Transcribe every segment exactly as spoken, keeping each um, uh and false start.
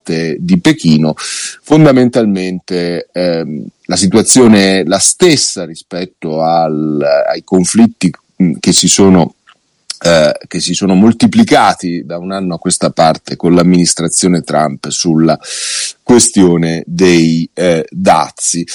parte di Pechino. Fondamentalmente ehm, la situazione è la stessa rispetto al, ai conflitti che si sono Eh, che si sono moltiplicati da un anno a questa parte con l'amministrazione Trump sulla questione dei eh, dazi.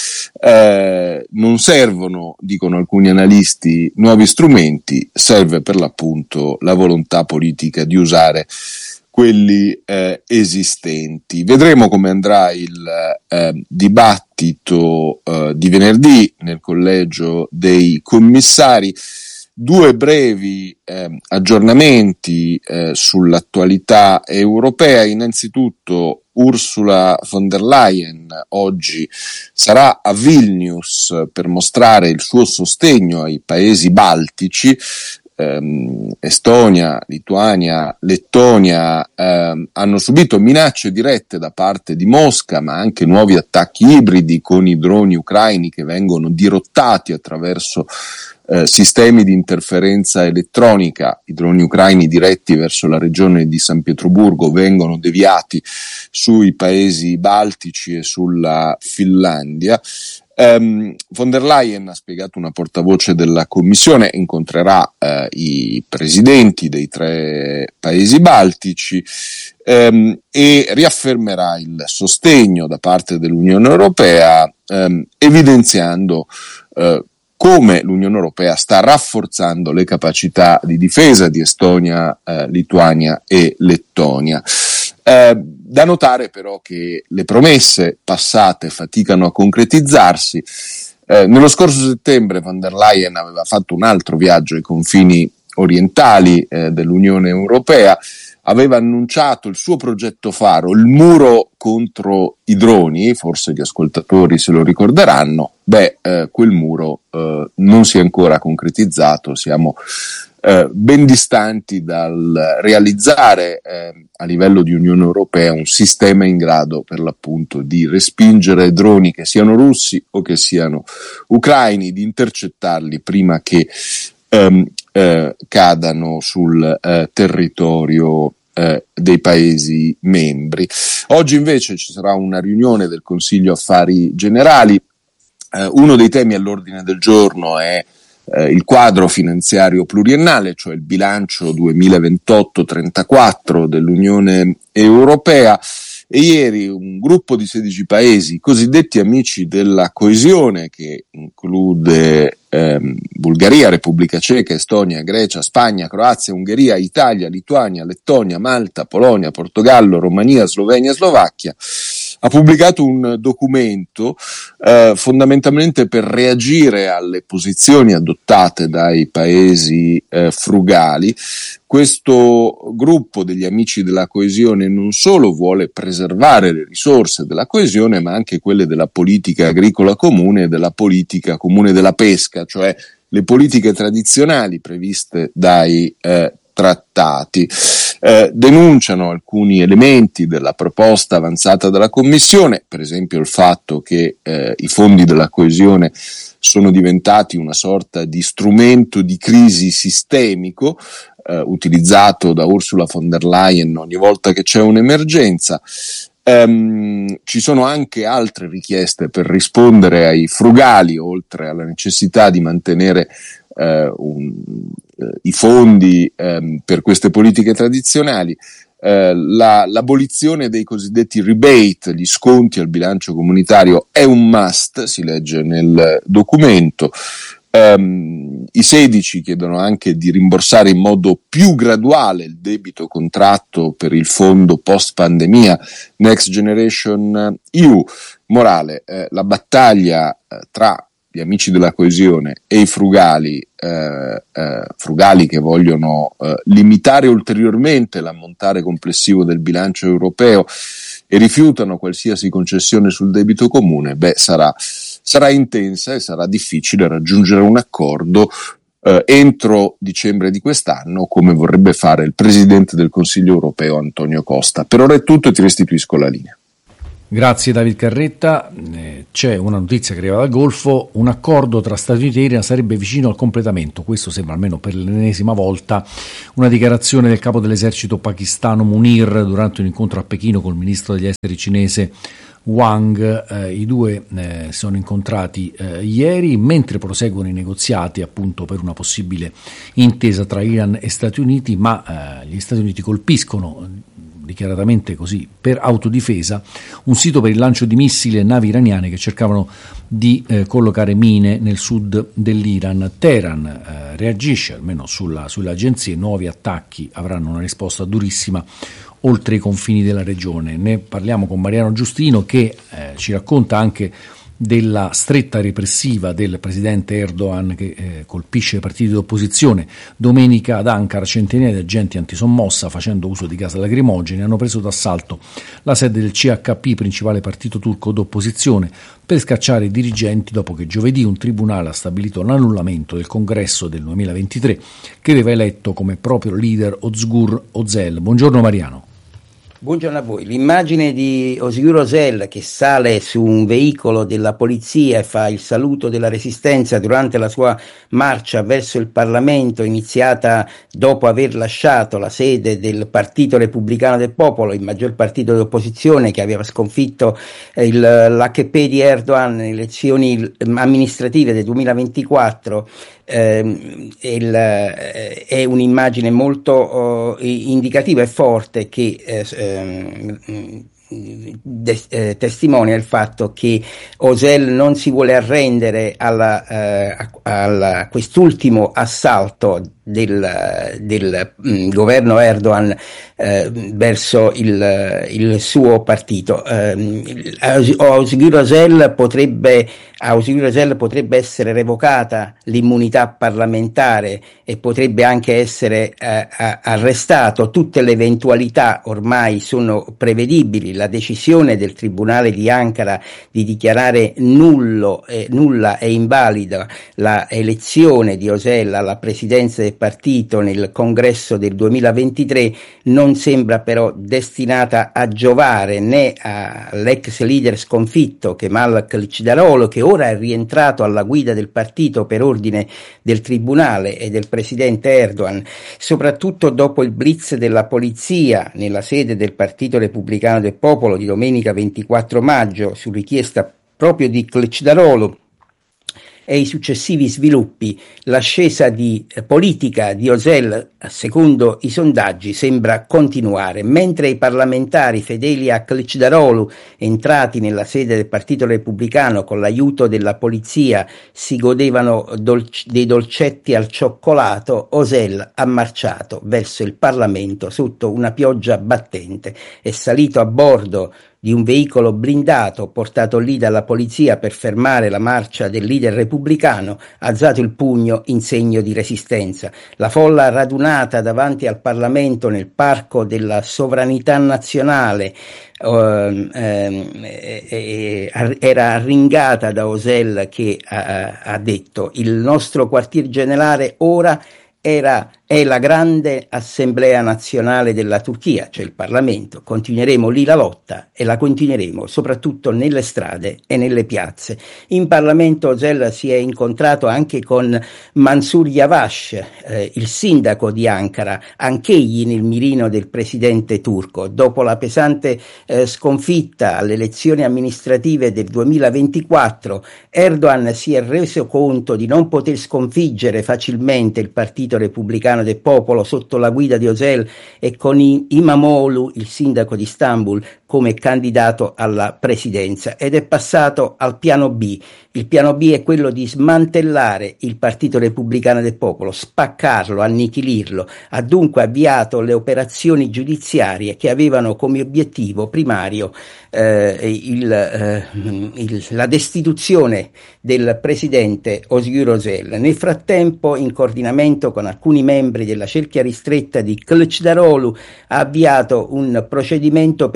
Eh, non servono, dicono alcuni analisti, nuovi strumenti, serve per l'appunto la volontà politica di usare quelli eh, esistenti. Vedremo come andrà il eh, dibattito eh, di venerdì nel collegio dei commissari. Due brevi eh, aggiornamenti eh, sull'attualità europea. Innanzitutto Ursula von der Leyen oggi sarà a Vilnius per mostrare il suo sostegno ai paesi baltici. ehm, Estonia, Lituania, Lettonia ehm, hanno subito minacce dirette da parte di Mosca, ma anche nuovi attacchi ibridi con i droni ucraini che vengono dirottati attraverso Eh, sistemi di interferenza elettronica. I droni ucraini diretti verso la regione di San Pietroburgo vengono deviati sui paesi baltici e sulla Finlandia. Um, von der Leyen, ha spiegato una portavoce della Commissione, incontrerà eh, i presidenti dei tre paesi baltici um, e riaffermerà il sostegno da parte dell'Unione Europea, um, evidenziando uh, come l'Unione Europea sta rafforzando le capacità di difesa di Estonia, eh, Lituania e Lettonia. Eh, da notare però che le promesse passate faticano a concretizzarsi. Eh, nello scorso settembre von der Leyen aveva fatto un altro viaggio ai confini orientali eh, dell'Unione Europea, aveva annunciato il suo progetto faro, il muro contro i droni, forse gli ascoltatori se lo ricorderanno. Beh, eh, quel muro eh, non si è ancora concretizzato, siamo eh, ben distanti dal realizzare eh, a livello di Unione Europea un sistema in grado per l'appunto di respingere droni, che siano russi o che siano ucraini, di intercettarli prima che ehm, eh, cadano sul eh, territorio eh, dei Paesi membri. Oggi invece ci sarà una riunione del Consiglio Affari Generali. Uh, uno dei temi all'ordine del giorno è uh, il quadro finanziario pluriennale, cioè il bilancio duemilaventotto trentaquattro dell'Unione Europea, e ieri un gruppo di sedici paesi, cosiddetti amici della coesione, che include ehm, Bulgaria, Repubblica Ceca, Estonia, Grecia, Spagna, Croazia, Ungheria, Italia, Lituania, Lettonia, Malta, Polonia, Portogallo, Romania, Slovenia e Slovacchia, ha pubblicato un documento eh, fondamentalmente per reagire alle posizioni adottate dai paesi eh, frugali. Questo gruppo degli amici della coesione non solo vuole preservare le risorse della coesione, ma anche quelle della politica agricola comune e della politica comune della pesca, cioè le politiche tradizionali previste dai eh, trattati. Eh, denunciano alcuni elementi della proposta avanzata dalla Commissione, per esempio il fatto che eh, i fondi della coesione sono diventati una sorta di strumento di crisi sistemico eh, utilizzato da Ursula von der Leyen ogni volta che c'è un'emergenza. Um, ci sono anche altre richieste per rispondere ai frugali, oltre alla necessità di mantenere uh, un, uh, i fondi um, per queste politiche tradizionali. Uh, la, l'abolizione dei cosiddetti rebate, gli sconti al bilancio comunitario, è un must, si legge nel documento. Um, I sedici chiedono anche di rimborsare in modo più graduale il debito contratto per il fondo post pandemia Next Generation E U. Morale, eh, la battaglia eh, tra gli amici della coesione e i frugali, eh, eh, frugali che vogliono eh, limitare ulteriormente l'ammontare complessivo del bilancio europeo e rifiutano qualsiasi concessione sul debito comune, beh, sarà, sarà intensa e sarà difficile raggiungere un accordo eh, entro dicembre di quest'anno, come vorrebbe fare il Presidente del Consiglio europeo Antonio Costa. Per ora è tutto e ti restituisco la linea. Grazie David Carretta. Eh, c'è una notizia che arriva dal Golfo: un accordo tra Stati Uniti e Iran sarebbe vicino al completamento. Questo sembra, almeno per l'ennesima volta, una dichiarazione del capo dell'esercito pakistano Munir durante un incontro a Pechino col ministro degli esteri cinese Wang. Eh, I due eh, si sono incontrati eh, ieri, mentre proseguono i negoziati appunto per una possibile intesa tra Iran e Stati Uniti, ma eh, gli Stati Uniti colpiscono dichiaratamente così per autodifesa un sito per il lancio di missili e navi iraniane che cercavano di eh, collocare mine nel sud dell'Iran. Teheran eh, reagisce, almeno sulla, sulle agenzie, nuovi attacchi avranno una risposta durissima oltre i confini della regione. Ne parliamo con Mariano Giustino, che eh, ci racconta anche della stretta repressiva del presidente Erdogan, che eh, colpisce i partiti d'opposizione. Domenica ad Ankara centinaia di agenti antisommossa, facendo uso di gas lacrimogeni, hanno preso d'assalto la sede del C H P, principale partito turco d'opposizione, per scacciare i dirigenti, dopo che giovedì un tribunale ha stabilito l'annullamento del congresso del duemilaventitré che aveva eletto come proprio leader Ozgur Özel. Buongiorno Mariano. Buongiorno a voi. L'immagine di Ozgur Özel che sale su un veicolo della polizia e fa il saluto della resistenza durante la sua marcia verso il Parlamento, iniziata dopo aver lasciato la sede del Partito Repubblicano del Popolo, il maggior partito di opposizione che aveva sconfitto il, l'H P di Erdogan nelle elezioni amministrative del duemilaventiquattro. Eh, il, eh, è un'immagine molto eh, indicativa e forte che eh, eh, De, eh, testimonia il fatto che Özel non si vuole arrendere alla, eh, a, a quest'ultimo assalto del, del mh, governo Erdogan eh, verso il, il suo partito. Eh, Ozgur Özel potrebbe, a Ozgur Özel potrebbe essere revocata l'immunità parlamentare e potrebbe anche essere eh, arrestato. Tutte le eventualità ormai sono prevedibili. La decisione del Tribunale di Ankara di dichiarare nullo, eh, nulla e invalida la elezione di Özel alla presidenza del partito nel congresso del duemilaventitré non sembra però destinata a giovare né all'ex leader sconfitto Kemal Kılıçdaroğlu, che ora è rientrato alla guida del partito per ordine del tribunale e del presidente Erdogan, soprattutto dopo il blitz della polizia nella sede del Partito Repubblicano del Popolo di domenica ventiquattro maggio su richiesta proprio di Kılıçdaroğlu e i successivi sviluppi. L'ascesa di eh, politica di Özel, secondo i sondaggi, sembra continuare, mentre i parlamentari fedeli a Kılıçdaroğlu, entrati nella sede del Partito Repubblicano con l'aiuto della polizia, si godevano dolci, dei dolcetti al cioccolato. Özel ha marciato verso il Parlamento sotto una pioggia battente, è salito a bordo di un veicolo blindato portato lì dalla polizia per fermare la marcia del leader repubblicano, ha alzato il pugno in segno di resistenza. La folla radunata davanti al Parlamento nel Parco della Sovranità Nazionale Uh, eh, eh, eh, era arringata da Özel, che ha, ha detto: il nostro quartier generale ora era è la grande assemblea nazionale della Turchia, cioè il Parlamento. Continueremo lì la lotta e la continueremo soprattutto nelle strade e nelle piazze. In Parlamento Özel si è incontrato anche con Mansur Yavaş, eh, il sindaco di Ankara, anch'egli nel mirino del presidente turco. Dopo la pesante eh, sconfitta alle elezioni amministrative del duemilaventiquattro, Erdogan si è reso conto di non poter sconfiggere facilmente il Partito Repubblicano del Popolo sotto la guida di Özel e con Imamoglu, il sindaco di Istanbul, come candidato alla presidenza, ed è passato al piano B. Il piano B è quello di smantellare il Partito Repubblicano del Popolo, spaccarlo, annichilirlo. Ha dunque avviato le operazioni giudiziarie che avevano come obiettivo primario eh, il, eh, il, la destituzione del presidente Ozgur Özel. Nel frattempo, in coordinamento con alcuni membri della cerchia ristretta di Kılıçdaroğlu, ha avviato un procedimento per dichiarare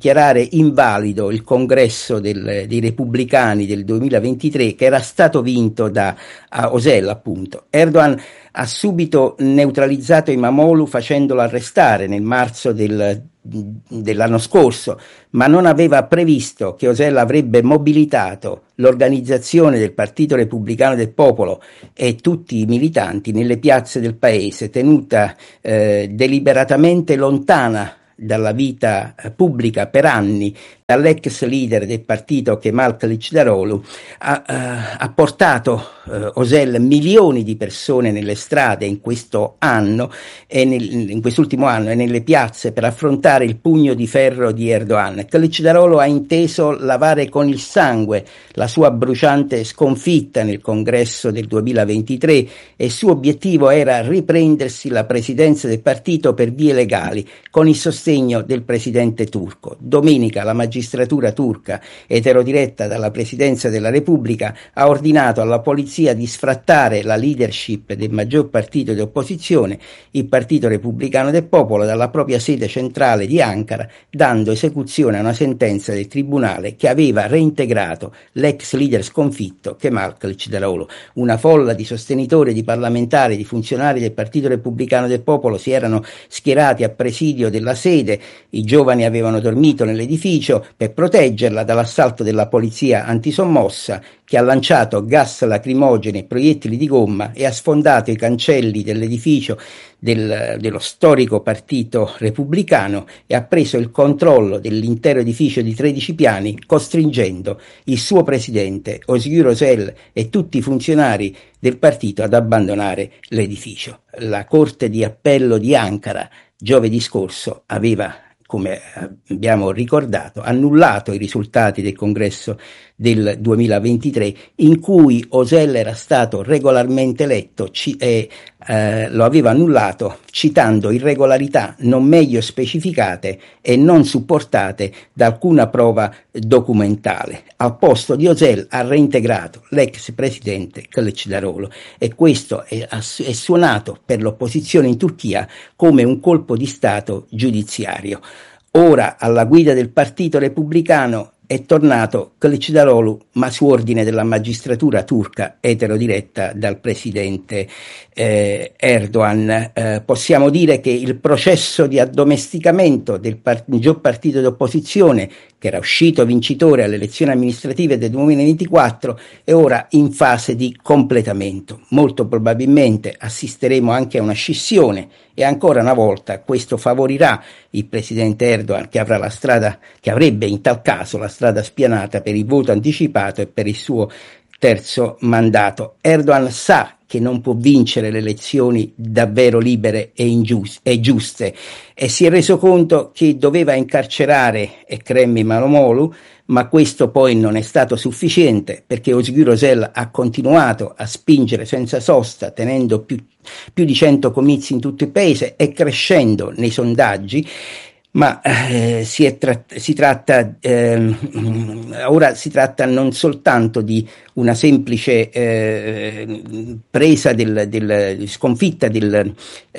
dichiarare invalido il congresso del, dei repubblicani del duemilaventitré, che era stato vinto da Öcalan, appunto. Erdogan ha subito neutralizzato Imamoglu facendolo arrestare nel marzo del, dell'anno scorso, ma non aveva previsto che Öcalan avrebbe mobilitato l'organizzazione del Partito Repubblicano del Popolo e tutti i militanti nelle piazze del paese, tenuta eh, deliberatamente lontana dalla vita eh, pubblica per anni dall'ex leader del partito Kemal Kılıçdaroğlu, ha, eh, ha portato eh, Öcalan milioni di persone nelle strade in questo anno e nel, in quest'ultimo anno e nelle piazze per affrontare il pugno di ferro di Erdogan. Kılıçdaroğlu ha inteso lavare con il sangue la sua bruciante sconfitta nel congresso del duemilaventitré e il suo obiettivo era riprendersi la presidenza del partito per vie legali con il sostegno del presidente turco. Domenica la magistratura turca, eterodiretta dalla Presidenza della Repubblica, ha ordinato alla polizia di sfrattare la leadership del maggior partito di opposizione, il Partito Repubblicano del Popolo, dalla propria sede centrale di Ankara, dando esecuzione a una sentenza del tribunale che aveva reintegrato l'ex leader sconfitto Kemal Kılıçdaroğlu. Una folla di sostenitori, di parlamentari, di funzionari del Partito Repubblicano del Popolo si erano schierati a presidio della sede. I giovani avevano dormito nell'edificio per proteggerla dall'assalto della polizia antisommossa, che ha lanciato gas lacrimogeni e proiettili di gomma e ha sfondato i cancelli dell'edificio del, dello storico partito repubblicano e ha preso il controllo dell'intero edificio di tredici piani, costringendo il suo presidente Özgür Özel e tutti i funzionari del partito ad abbandonare l'edificio. La Corte di Appello di Ankara giovedì scorso aveva, come abbiamo ricordato, annullato i risultati del congresso del duemilaventitré, in cui Öcalan era stato regolarmente eletto e eh, lo aveva annullato citando irregolarità non meglio specificate e non supportate da alcuna prova documentale. Al posto di Öcalan ha reintegrato l'ex presidente Kılıçdaroğlu e questo è, è suonato per l'opposizione in Turchia come un colpo di stato giudiziario. Ora alla guida del Partito Repubblicano è tornato Kılıçdaroğlu, ma su ordine della magistratura turca eterodiretta dal presidente eh, Erdogan. Eh, possiamo dire che il processo di addomesticamento del maggior partito d'opposizione, che era uscito vincitore alle elezioni amministrative del duemilaventiquattro, è ora in fase di completamento. Molto probabilmente assisteremo anche a una scissione e ancora una volta questo favorirà il presidente Erdogan, che avrà la strada, che avrebbe in tal caso la strada spianata per il voto anticipato e per il suo terzo mandato. Erdogan sa che non può vincere le elezioni davvero libere e, ingiuste, e giuste e si è reso conto che doveva incarcerare Ekrem İmamoğlu, ma questo poi non è stato sufficiente perché Özgür Özel ha continuato a spingere senza sosta, tenendo più, più di cento comizi in tutto il paese e crescendo nei sondaggi. Ma eh, si, è tra- si tratta eh, ora si tratta non soltanto di una semplice eh, presa del, del sconfitta del,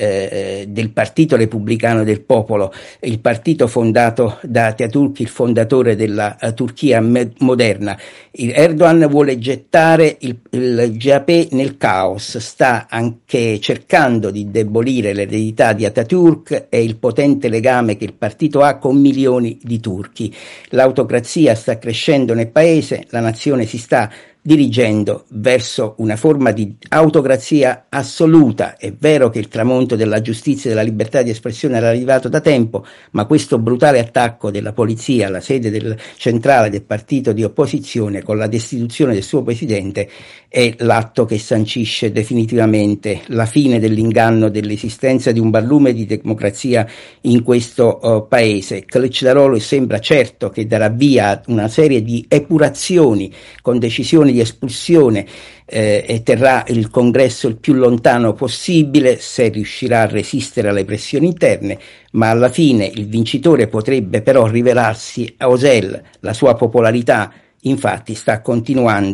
eh, del Partito Repubblicano del Popolo, il partito fondato da Atatürk, il fondatore della uh, Turchia me- moderna. Il Erdogan vuole gettare il, il G H P nel caos, sta anche cercando di indebolire l'eredità di Atatürk e il potente legame che il partito ha con milioni di turchi. L'autocrazia sta crescendo nel paese, la nazione si sta dirigendo verso una forma di autocrazia assoluta. È vero che il tramonto della giustizia e della libertà di espressione era arrivato da tempo, ma questo brutale attacco della polizia alla sede del centrale del partito di opposizione con la destituzione del suo presidente è l'atto che sancisce definitivamente la fine dell'inganno dell'esistenza di un barlume di democrazia in questo uh, paese. Kılıçdaroğlu sembra certo che darà via a una serie di epurazioni con decisioni di espulsione eh, e terrà il congresso il più lontano possibile se riuscirà a resistere alle pressioni interne, ma alla fine il vincitore potrebbe però rivelarsi a Öcalan. La sua popolarità infatti sta continuando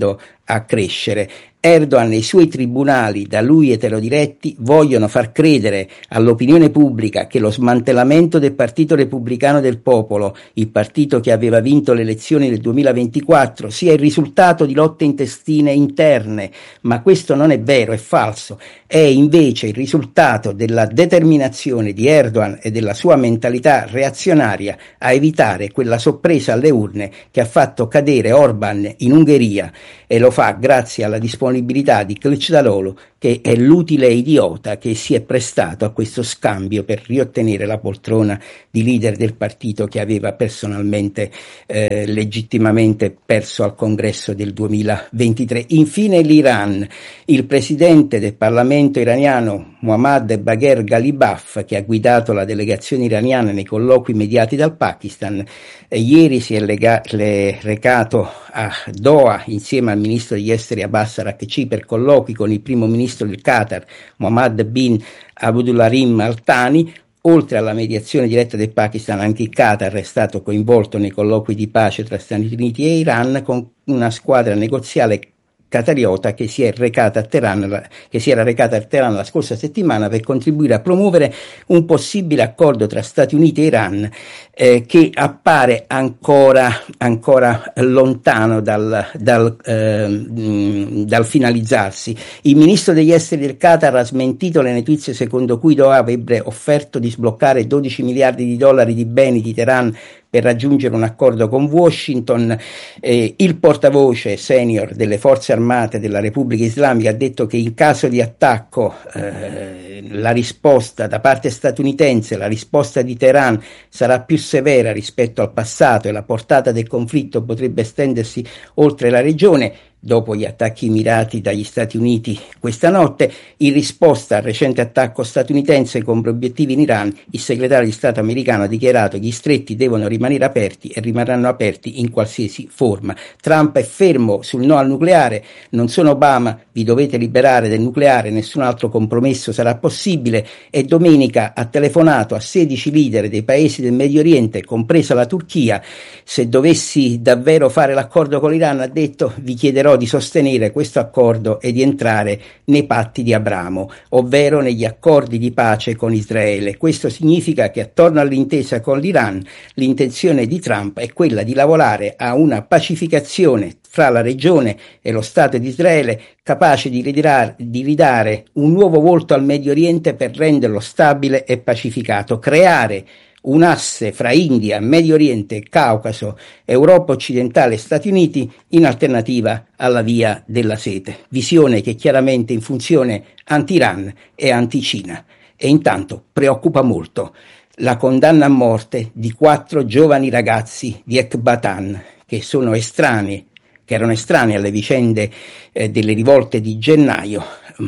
a crescere. Erdogan e i suoi tribunali, da lui eterodiretti, vogliono far credere all'opinione pubblica che lo smantellamento del Partito Repubblicano del Popolo, il partito che aveva vinto le elezioni del duemilaventiquattro, sia il risultato di lotte intestine interne, ma questo non è vero, è falso. È invece il risultato della determinazione di Erdogan e della sua mentalità reazionaria a evitare quella sorpresa alle urne che ha fatto cadere Orban in Ungheria, e lo fa grazie alla disponibilità di Kılıçdaroğlu, che è l'utile idiota che si è prestato a questo scambio per riottenere la poltrona di leader del partito che aveva personalmente eh, legittimamente perso al congresso del duemilaventitré. Infine l'Iran. Il presidente del Parlamento iraniano Mohammad Bagher Ghalibaf, che ha guidato la delegazione iraniana nei colloqui mediati dal Pakistan, eh, ieri si è lega- le- recato a Doha insieme al ministro degli esteri Abbas Araghchi per colloqui con il primo ministro del Qatar Mohammed bin Abdulaziz Al Thani. Oltre alla mediazione diretta del Pakistan, anche il Qatar è stato coinvolto nei colloqui di pace tra Stati Uniti e Iran, con una squadra negoziale qatariota che si è recata a Teheran, che si era recata a Teheran la scorsa settimana per contribuire a promuovere un possibile accordo tra Stati Uniti e Iran eh, che appare ancora, ancora lontano dal, dal, eh, dal finalizzarsi. Il ministro degli esteri del Qatar ha smentito le notizie secondo cui Doha avrebbe offerto di sbloccare dodici miliardi di dollari di beni di Teheran per raggiungere un accordo con Washington. Eh, il portavoce senior delle forze armate della Repubblica Islamica ha detto che in caso di attacco eh, la risposta da parte statunitense, la risposta di Teheran sarà più severa rispetto al passato e la portata del conflitto potrebbe estendersi oltre la regione. Dopo gli attacchi mirati dagli Stati Uniti questa notte, in risposta al recente attacco statunitense con obiettivi in Iran, il segretario di Stato americano ha dichiarato che gli stretti devono rimanere aperti e rimarranno aperti in qualsiasi forma. Trump è fermo sul no al nucleare, non sono Obama, vi dovete liberare del nucleare, nessun altro compromesso sarà possibile, e domenica ha telefonato a sedici leader dei paesi del Medio Oriente, compresa la Turchia. Se dovessi davvero fare l'accordo con l'Iran, ha detto, vi chiederò di sostenere questo accordo e di entrare nei patti di Abramo, ovvero negli accordi di pace con Israele. Questo significa che attorno all'intesa con l'Iran l'intenzione di Trump è quella di lavorare a una pacificazione fra la regione e lo Stato di Israele, capace di ridare, di ridare un nuovo volto al Medio Oriente per renderlo stabile e pacificato, creare un asse fra India, Medio Oriente, Caucaso, Europa occidentale e Stati Uniti in alternativa alla via della sete. Visione che chiaramente in funzione anti-Iran e anti-Cina. E intanto preoccupa molto la condanna a morte di quattro giovani ragazzi di Ecbatan che sono estranei, che erano estranei alle vicende eh, delle rivolte di gennaio,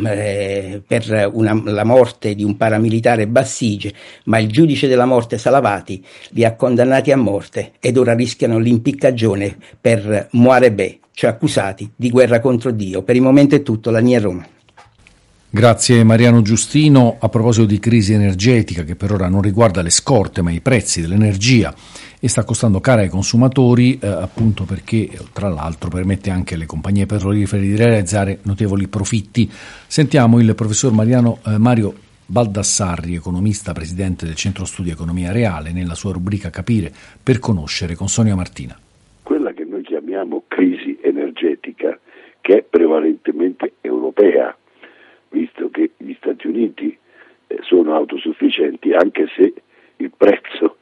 eh, per una, la morte di un paramilitare Bassige, ma il giudice della morte Salavati li ha condannati a morte ed ora rischiano l'impiccagione per Muharebe, cioè accusati di guerra contro Dio. Per il momento è tutto, la linea Roma. Grazie Mariano Giustino. A proposito di crisi energetica, che per ora non riguarda le scorte ma i prezzi dell'energia e sta costando cara ai consumatori, eh, appunto perché tra l'altro permette anche alle compagnie petrolifere di realizzare notevoli profitti. Sentiamo il professor Mariano, eh, Mario Baldassarri, economista, presidente del Centro Studi Economia Reale, nella sua rubrica Capire per conoscere con Sonia Martina. Quella che noi chiamiamo crisi energetica, che è prevalentemente europea, visto che gli Stati Uniti eh, sono autosufficienti, anche se il prezzo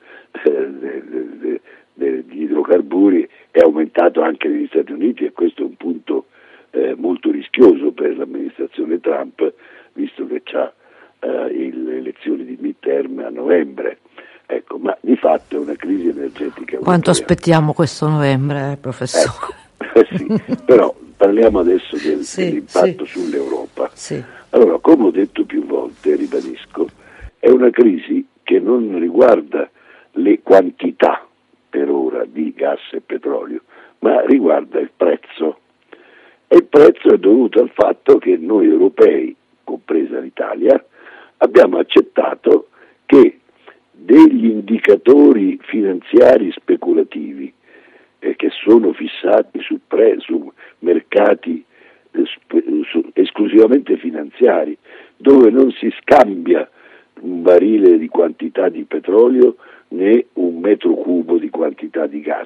eh, degli idrocarburi è aumentato anche negli Stati Uniti, e questo è un punto eh, molto rischioso per l'amministrazione Trump, visto che c'ha eh, le elezioni di midterm a novembre. Ecco, ma di fatto è una crisi energetica. Quanto europea. Aspettiamo questo novembre, professore? Ecco, eh sì, però parliamo adesso del, sì, dell'impatto sì. sull'Europa. Sì. Allora, come ho detto più volte, ribadisco, è una crisi che non riguarda le quantità per ora di gas e petrolio, ma riguarda il prezzo. E il prezzo è dovuto al fatto che noi europei, compresa l'Italia, abbiamo accettato che degli indicatori finanziari speculativi eh, che sono fissati su, pre, su mercati eh, sp- su- esclusivamente finanziari, dove non si scambia un barile di quantità di petrolio né un metro cubo di quantità di gas.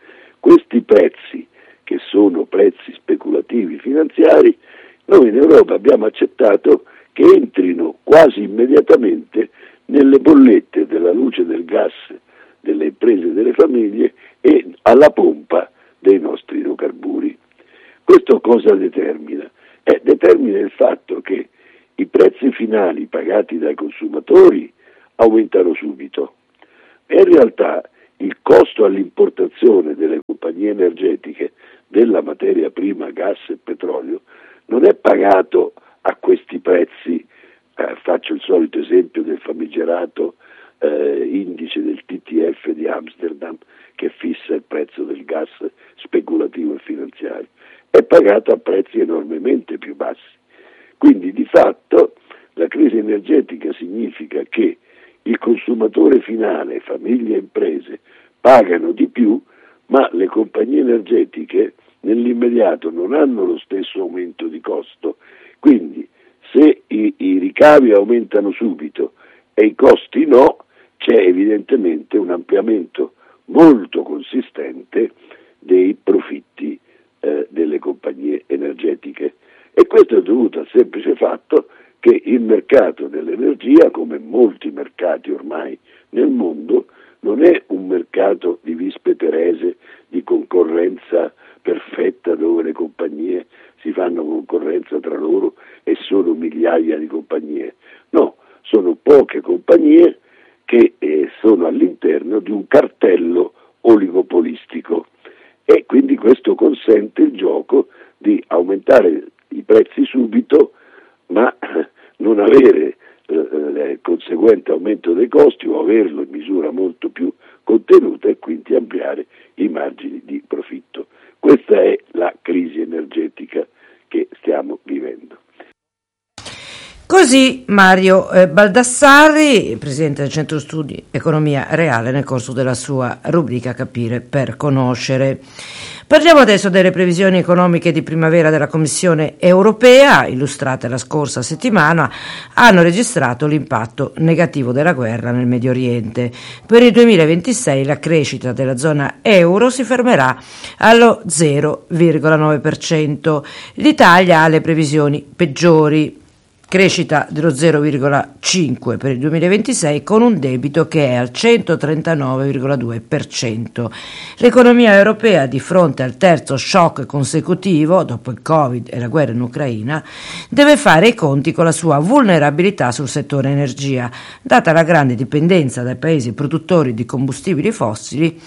Questi prezzi, che sono prezzi speculativi finanziari, noi in Europa abbiamo accettato che entrino quasi immediatamente nelle bollette della luce e del gas delle imprese e delle famiglie e alla pompa dei nostri idrocarburi. Questo cosa determina? Eh, determina il fatto che i prezzi finali pagati dai consumatori aumentano subito e in realtà il costo all'importazione delle compagnie energetiche della materia prima gas e petrolio non è pagato a questi prezzi. Eh, faccio il solito esempio del famigerato eh, indice del T T F di Amsterdam che fissa il prezzo del gas speculativo e finanziario, è pagato a prezzi enormemente più bassi. Quindi di fatto la crisi energetica significa che il consumatore finale, famiglie e imprese, pagano di più, ma le compagnie energetiche nell'immediato non hanno lo stesso aumento di costo. Quindi se i, i ricavi aumentano subito e i costi no, c'è evidentemente un ampliamento molto consistente dei profitti eh, delle compagnie energetiche. E questo è dovuto al semplice fatto che il mercato dell'energia, come molti mercati ormai nel mondo, non è un mercato di vispe terese, di concorrenza perfetta dove le compagnie si fanno concorrenza tra loro e sono migliaia di compagnie. No, sono poche compagnie che eh, sono all'interno di un cartello oligopolistico e quindi questo consente il gioco di aumentare i prezzi subito ma non avere eh, il conseguente aumento dei costi o averlo in misura molto più contenuta e quindi ampliare i margini di profitto. Questa è la crisi energetica che stiamo vivendo. Così Mario eh, Baldassarri, presidente del Centro Studi Economia Reale, nel corso della sua rubrica Capire per conoscere. Parliamo adesso delle previsioni economiche di primavera della Commissione europea, illustrate la scorsa settimana, hanno registrato l'impatto negativo della guerra nel Medio Oriente. Per il duemilaventisei la crescita della zona euro si fermerà allo zero virgola nove per cento. L'Italia ha le previsioni peggiori. Crescita dello zero virgola cinque per il duemilaventisei con un debito che è al centotrentanove virgola due per cento. L'economia europea, di fronte al terzo shock consecutivo dopo il Covid e la guerra in Ucraina, deve fare i conti con la sua vulnerabilità sul settore energia, data la grande dipendenza dai paesi produttori di combustibili fossili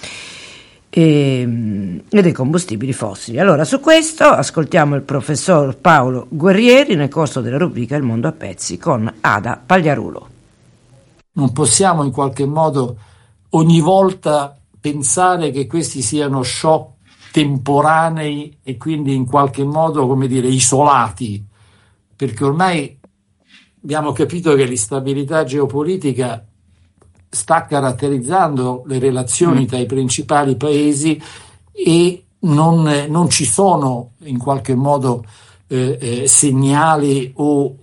e dei combustibili fossili. Allora, su questo ascoltiamo il professor Paolo Guerrieri nel corso della rubrica Il mondo a pezzi con Ada Pagliarulo. Non possiamo in qualche modo ogni volta pensare che questi siano shock temporanei e quindi in qualche modo, come dire, isolati, perché ormai abbiamo capito che l'instabilità geopolitica sta caratterizzando le relazioni tra i principali paesi e non, non ci sono in qualche modo eh, eh, segnali o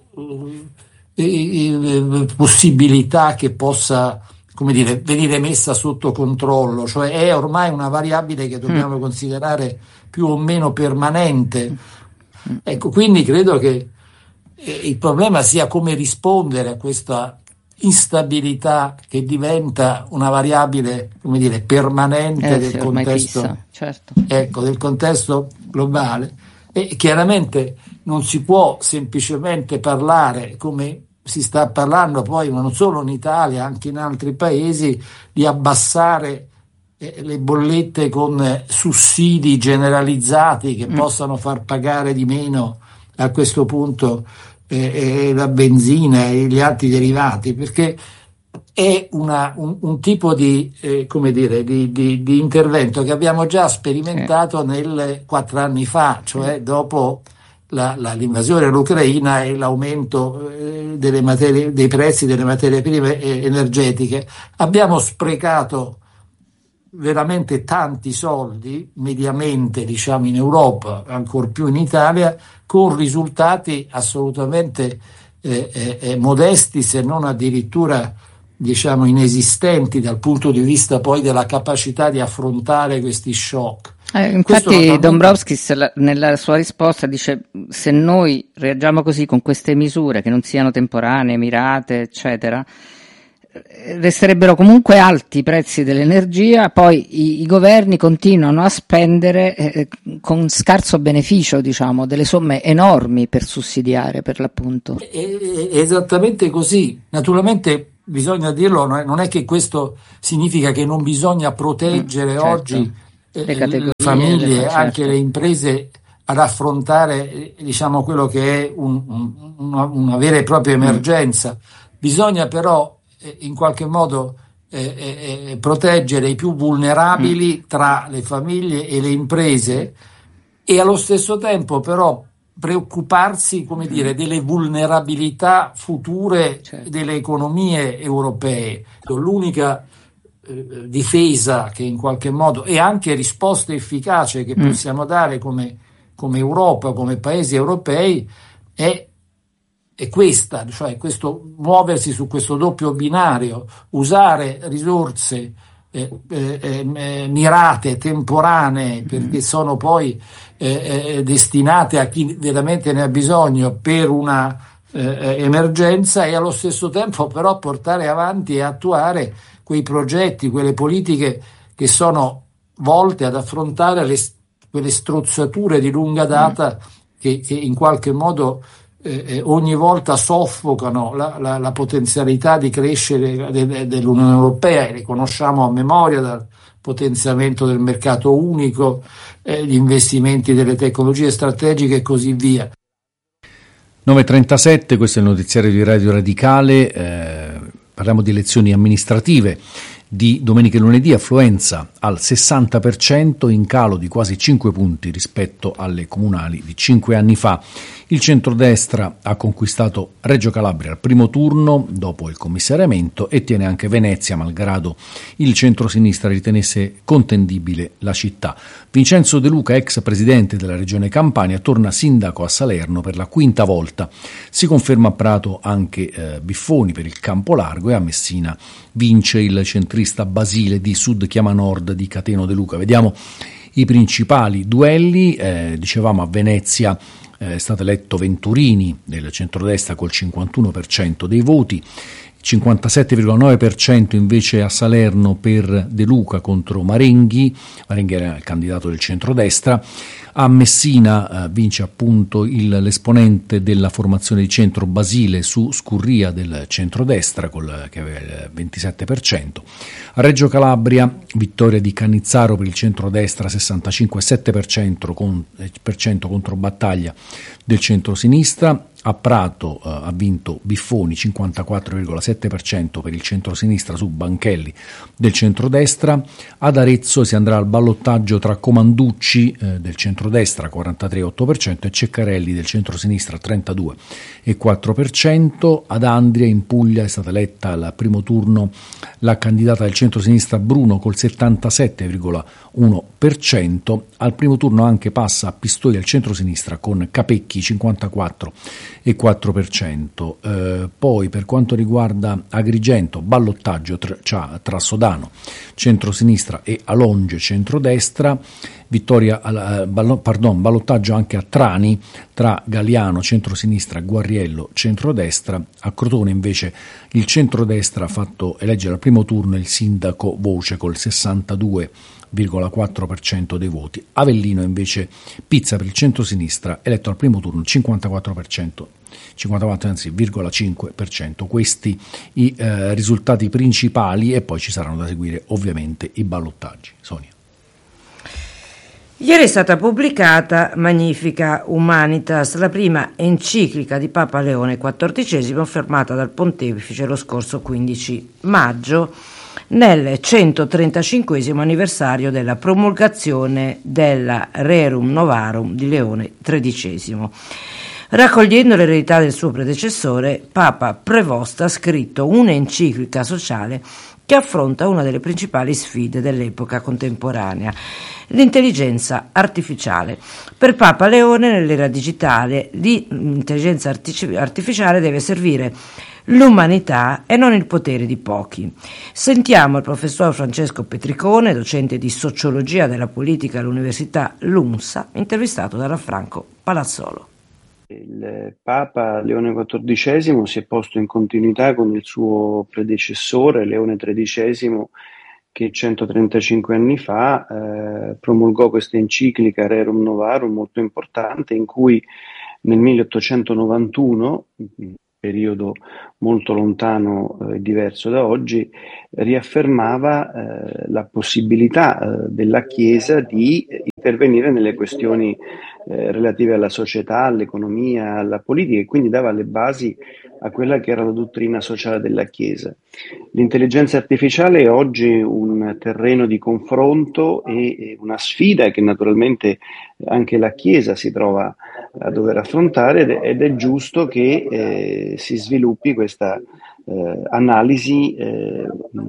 eh, eh, possibilità che possa, come dire, venire messa sotto controllo, cioè è ormai una variabile che dobbiamo mm. considerare più o meno permanente. Ecco, quindi credo che eh, il problema sia come rispondere a questa instabilità che diventa una variabile, come dire, permanente eh, del sì, contesto, fissa, certo. ecco, del contesto globale. E chiaramente non si può semplicemente parlare, come si sta parlando poi non solo in Italia, anche in altri paesi, di abbassare eh, le bollette con eh, sussidi generalizzati che mm. possano far pagare di meno a questo punto e la benzina e gli altri derivati, perché è una, un, un tipo di, eh, come dire, di, di, di intervento che abbiamo già sperimentato nel quattro anni fa, cioè dopo la, la, l'invasione dell'Ucraina e l'aumento eh, delle materie, dei prezzi delle materie prime energetiche. Abbiamo sprecato veramente tanti soldi, mediamente diciamo in Europa, ancor più in Italia, con risultati assolutamente eh, eh, modesti, se non addirittura diciamo inesistenti dal punto di vista poi della capacità di affrontare questi shock. Eh, infatti naturalmente... Dombrovskis la, nella sua risposta dice: se noi reagiamo così con queste misure che non siano temporanee, mirate, eccetera, resterebbero comunque alti i prezzi dell'energia, poi i, i governi continuano a spendere eh, con scarso beneficio, diciamo, delle somme enormi per sussidiare, per l'appunto. È, è esattamente così. Naturalmente bisogna dirlo, non è che questo significa che non bisogna proteggere mm, certo. oggi eh, le, le famiglie, le, certo. anche le imprese, ad affrontare diciamo quello che è un, un, una, una vera e propria emergenza. Mm. Bisogna però eh, in qualche modo eh, eh, proteggere i più vulnerabili mm. tra le famiglie e le imprese, e allo stesso tempo però preoccuparsi, come dire, delle vulnerabilità future certo. delle economie europee. L'unica eh, difesa che in qualche modo, e anche risposta efficace che mm. possiamo dare come, come Europa, come paesi europei, è, è questa, cioè questo muoversi su questo doppio binario, usare risorse Eh, eh, eh, mirate, temporanee, perché sono poi eh, eh, destinate a chi veramente ne ha bisogno per una eh, emergenza, e allo stesso tempo però portare avanti e attuare quei progetti, quelle politiche che sono volte ad affrontare le, quelle strozzature di lunga data che, che in qualche modo Eh, ogni volta soffocano la, la, la potenzialità di crescere de, de, dell'Unione Europea, e le conosciamo a memoria, dal potenziamento del mercato unico, eh, gli investimenti delle tecnologie strategiche e così via. nove e trentasette, questo è il notiziario di Radio Radicale, eh, parliamo di elezioni amministrative di domenica e lunedì. Affluenza al sessanta per cento, in calo di quasi cinque punti rispetto alle comunali di cinque anni fa. Il centrodestra ha conquistato Reggio Calabria al primo turno dopo il commissariamento e tiene anche Venezia, malgrado il centrosinistra ritenesse contendibile la città. Vincenzo De Luca, ex presidente della regione Campania, torna sindaco a Salerno per la quinta volta. Si conferma a Prato anche eh, Biffoni per il Campo Largo, e a Messina vince il centrista Basile di Sud Chiama Nord di Cateno De Luca. Vediamo i principali duelli. Eh, dicevamo, a Venezia è stato eletto Venturini del centrodestra col cinquantuno per cento dei voti, cinquantasette virgola nove per cento invece a Salerno per De Luca contro Marenghi. Marenghi era il candidato del centrodestra. A Messina eh, vince appunto il, l'esponente della formazione di centro Basile su Scurria del centrodestra col, che aveva il ventisette per cento. A Reggio Calabria vittoria di Cannizzaro per il centrodestra, sessantacinque virgola sette per cento, con, per cento contro Battaglia del centrosinistra. A Prato eh, ha vinto Biffoni, cinquantaquattro virgola sette per cento per il centrosinistra su Banchelli del centrodestra. Ad Arezzo si andrà al ballottaggio tra Comanducci eh, del centrodestra, quarantatré virgola otto per cento, e Ceccarelli del centrosinistra, trentadue virgola quattro per cento. Ad Andria in Puglia è stata eletta al primo turno la candidata del centrosinistra Bruno col settantasette virgola uno per cento. Al primo turno anche passa a Pistoia il centrosinistra con Capecchi, cinquantaquattro virgola quattro per cento. Eh, poi per quanto riguarda Agrigento, ballottaggio tra, cioè, tra Sodano centrosinistra e Alonge centrodestra. Vittoria, eh, ballo, pardon, ballottaggio anche a Trani tra Galiano centrosinistra, Guarriello centrodestra. A Crotone invece il centrodestra ha fatto eleggere al primo turno il sindaco Voce col sessantadue virgola quattro per cento dei voti. Avellino invece Pizza per il centrosinistra, eletto al primo turno, cinquantaquattro per cento, cinquantaquattro anzi virgola cinque per cento. Questi i eh, risultati principali, e poi ci saranno da seguire ovviamente i ballottaggi. Sonia. Ieri è stata pubblicata Magnifica Humanitas, la prima enciclica di Papa Leone quattordicesimo, firmata dal Pontefice lo scorso quindici maggio, nel centotrentacinquesimo anniversario della promulgazione della Rerum Novarum di Leone tredicesimo. Raccogliendo l'eredità del suo predecessore, Papa Prevost ha scritto un'enciclica sociale che affronta una delle principali sfide dell'epoca contemporanea, l'intelligenza artificiale. Per Papa Leone, nell'era digitale, l'intelligenza artificiale deve servire l'umanità e non il potere di pochi. Sentiamo il professor Francesco Petricone, docente di sociologia della politica all'Università LUMSA, intervistato da Franco Palazzolo. Il Papa Leone quattordicesimo si è posto in continuità con il suo predecessore Leone tredicesimo, che centotrentacinque anni fa eh, promulgò questa enciclica Rerum Novarum molto importante, in cui nel milleottocentonovantuno, periodo molto lontano e eh, diverso da oggi, riaffermava eh, la possibilità eh, della Chiesa di intervenire nelle questioni eh, relative alla società, all'economia, alla politica, e quindi dava le basi a quella che era la dottrina sociale della Chiesa. L'intelligenza artificiale è oggi un terreno di confronto e una sfida che naturalmente anche la Chiesa si trova a dover affrontare, ed è giusto che eh, si sviluppi questa eh, analisi eh,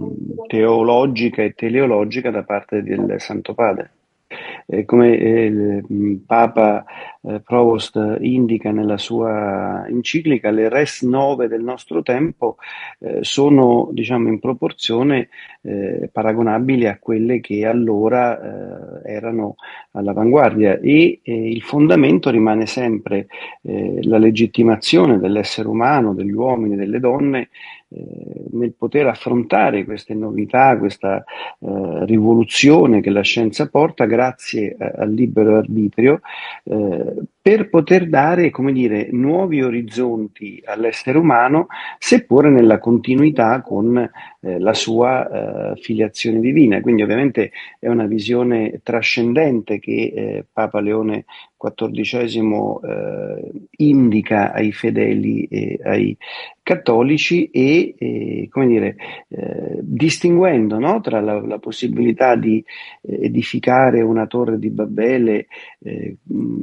teologica e teleologica da parte del Santo Padre. Eh, come eh, il Papa eh, Provost indica nella sua enciclica, le res nove del nostro tempo eh, sono, diciamo, in proporzione eh, paragonabili a quelle che allora eh, erano all'avanguardia, e eh, il fondamento rimane sempre eh, la legittimazione dell'essere umano, degli uomini, delle donne, Eh, nel poter affrontare queste novità, questa eh, rivoluzione che la scienza porta grazie a, al libero arbitrio, eh, per poter dare, come dire, nuovi orizzonti all'essere umano, seppure nella continuità con eh, la sua eh, filiazione divina. Quindi ovviamente è una visione trascendente che eh, Papa Leone quattordicesimo eh, indica ai fedeli e ai cattolici, e eh, come dire, eh, distinguendo, no, tra la, la possibilità di eh, edificare una torre di Babele eh,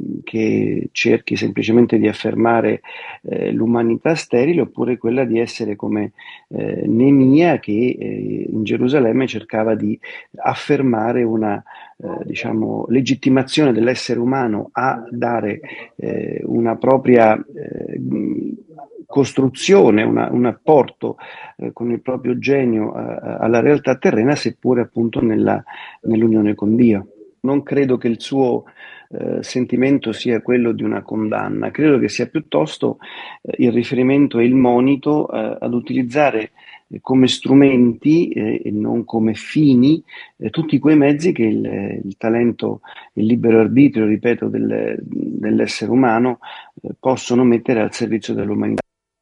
che cerchi semplicemente di affermare eh, l'umanità sterile, oppure quella di essere come eh, Neemia, che eh, in Gerusalemme cercava di affermare una eh, diciamo legittimazione dell'essere umano a dare eh, una propria eh, costruzione, una, un apporto eh, con il proprio genio eh, alla realtà terrena, seppure appunto nella, nell'unione con Dio. Non credo che il suo eh, sentimento sia quello di una condanna, credo che sia piuttosto eh, il riferimento e il monito eh, ad utilizzare eh, come strumenti eh, e non come fini eh, tutti quei mezzi che il, il talento, il libero arbitrio, ripeto, del, dell'essere umano eh, possono mettere al servizio dell'umanità.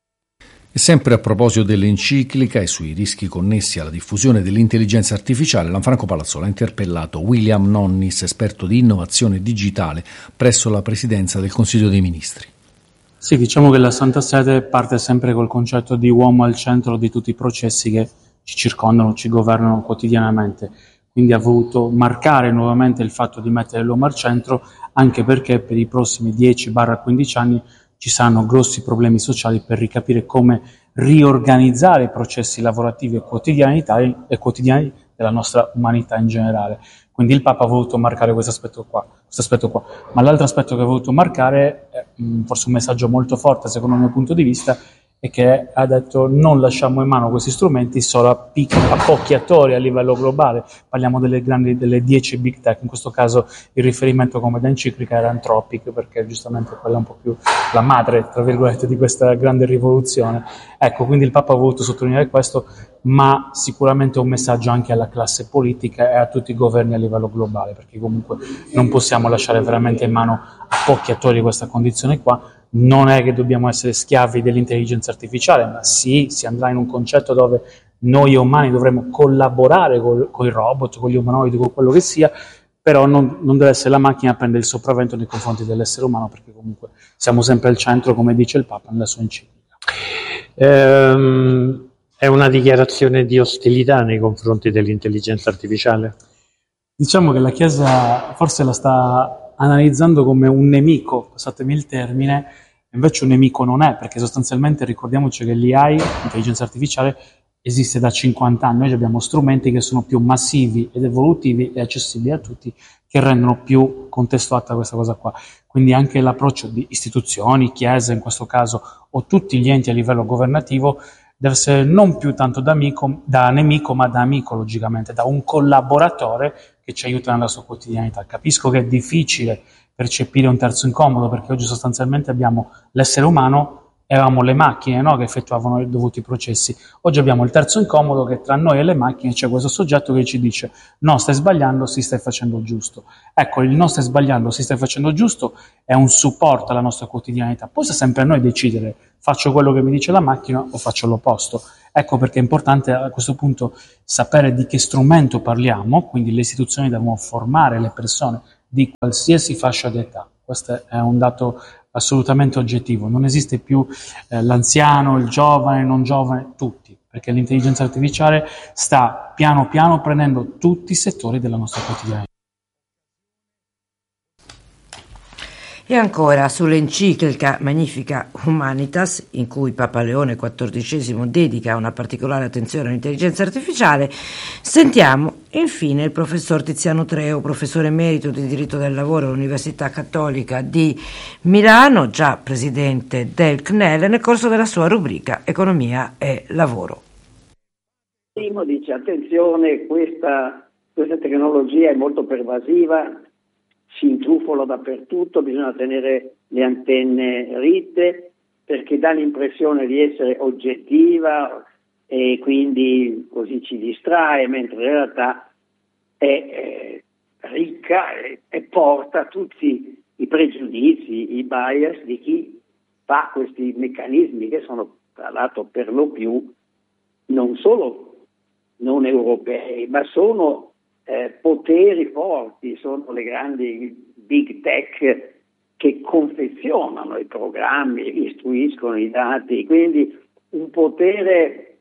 E sempre a proposito dell'enciclica e sui rischi connessi alla diffusione dell'intelligenza artificiale, Lanfranco Palazzolo ha interpellato William Nonnis, esperto di innovazione digitale presso la Presidenza del Consiglio dei Ministri. Sì, diciamo che la Santa Sede parte sempre col concetto di uomo al centro di tutti i processi che ci circondano, ci governano quotidianamente. Quindi ha voluto marcare nuovamente il fatto di mettere l'uomo al centro, anche perché per i prossimi dieci quindici anni ci saranno grossi problemi sociali per ricapire come riorganizzare i processi lavorativi e quotidiani e quotidiani della nostra umanità in generale. Quindi il Papa ha voluto marcare questo aspetto qua, questo aspetto qua. Ma l'altro aspetto che ha voluto marcare, è forse un messaggio molto forte secondo il mio punto di vista, è che ha detto non lasciamo in mano questi strumenti solo a, pic- a pochi attori a livello globale. Parliamo delle grandi, delle dieci big tech, in questo caso il riferimento come da enciclica era Anthropic, perché giustamente quella è un po' più la madre, tra virgolette, di questa grande rivoluzione. Ecco, quindi il Papa ha voluto sottolineare questo, ma sicuramente un messaggio anche alla classe politica e a tutti i governi a livello globale, perché comunque non possiamo lasciare veramente in mano a pochi attori questa condizione qua. Non è che dobbiamo essere schiavi dell'intelligenza artificiale, ma sì, si andrà in un concetto dove noi umani dovremmo collaborare con, con i robot, con gli umanoidi, con quello che sia, però non, non deve essere la macchina a prendere il sopravvento nei confronti dell'essere umano, perché comunque siamo sempre al centro, come dice il Papa nella sua enciclica. Ehm, è una dichiarazione di ostilità nei confronti dell'intelligenza artificiale? Diciamo che la Chiesa forse la sta analizzando come un nemico, passatemi il termine, invece un nemico non è, perché sostanzialmente ricordiamoci che l'A I, l'intelligenza artificiale, esiste da cinquanta anni. Oggi abbiamo strumenti che sono più massivi ed evolutivi e accessibili a tutti, che rendono più contestuata questa cosa qua. Quindi anche l'approccio di istituzioni, chiese in questo caso, o tutti gli enti a livello governativo, deve essere non più tanto da, amico, da nemico, ma da amico, logicamente, da un collaboratore che ci aiuta nella sua quotidianità. Capisco che è difficile percepire un terzo incomodo, perché oggi sostanzialmente abbiamo l'essere umano, eravamo le macchine, no, che effettuavano i dovuti processi. Oggi abbiamo il terzo incomodo, che tra noi e le macchine c'è questo soggetto che ci dice no, stai sbagliando, si stai facendo giusto. Ecco, il no stai sbagliando, si stai facendo giusto è un supporto alla nostra quotidianità. Poi sta sempre a noi decidere, faccio quello che mi dice la macchina o faccio l'opposto. Ecco perché è importante a questo punto sapere di che strumento parliamo, quindi le istituzioni devono formare le persone di qualsiasi fascia d'età. Questo è un dato assolutamente oggettivo. Non esiste più eh, l'anziano, il giovane, non giovane, tutti, perché l'intelligenza artificiale sta piano piano prendendo tutti i settori della nostra quotidianità. E ancora sull'enciclica Magnifica Humanitas, in cui Papa Leone quattordicesimo dedica una particolare attenzione all'intelligenza artificiale, sentiamo infine il professor Tiziano Treu, professore emerito di diritto del lavoro all'Università Cattolica di Milano, già presidente del C N E L, nel corso della sua rubrica Economia e Lavoro. Primo dice attenzione, questa, questa tecnologia è molto pervasiva, si intrufola dappertutto, bisogna tenere le antenne ritte perché dà l'impressione di essere oggettiva e quindi così ci distrae, mentre in realtà è eh, ricca e, e porta tutti i pregiudizi, i bias di chi fa questi meccanismi che sono tra l'altro per lo più non solo non europei, ma sono Eh, poteri forti, sono le grandi big tech che confezionano i programmi, istruiscono i dati, quindi un potere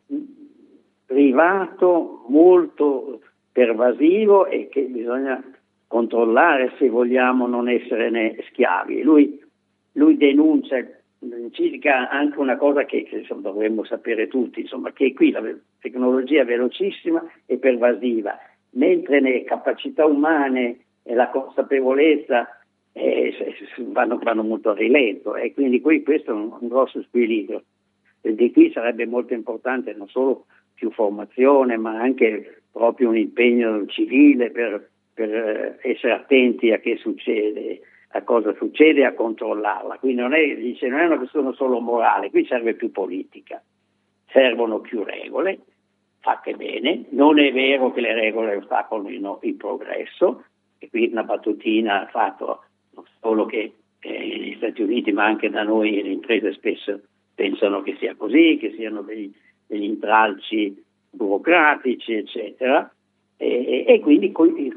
privato molto pervasivo e che bisogna controllare se vogliamo non esserne schiavi. Lui, lui denuncia circa anche una cosa che, che insomma, dovremmo sapere tutti, insomma, che qui la tecnologia è velocissima e pervasiva, mentre le capacità umane e la consapevolezza eh, vanno, vanno molto a rilento e quindi qui questo è un, un grosso squilibrio. E di qui sarebbe molto importante non solo più formazione ma anche proprio un impegno civile per, per essere attenti a che succede, a cosa succede e a controllarla. Quindi non è, dice, non è una questione solo morale, qui serve più politica, servono più regole fatte bene. Non è vero che le regole ostacolino il progresso, e qui una battutina ha fatto non solo che eh, negli Stati Uniti ma anche da noi le imprese spesso pensano che sia così, che siano degli, degli intralci burocratici eccetera, e, e quindi